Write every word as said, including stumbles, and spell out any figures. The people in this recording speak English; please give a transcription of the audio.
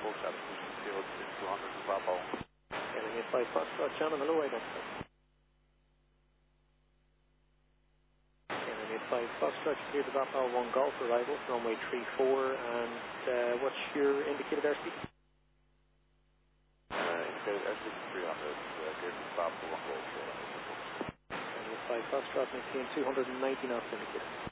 Full shot position field six two hundred to Bravo. Enemy five Foxtrot, John on the low identified. Enemy five Foxtrot, clear the Bravo one Golf arrival, runway three four, and uh, what's your indicated airspeed? Uh, indicated airspeed three hundred, uh, clear to Bravo one Golf. Enemy five Foxtrot, maintain two hundred ninety knots indicated.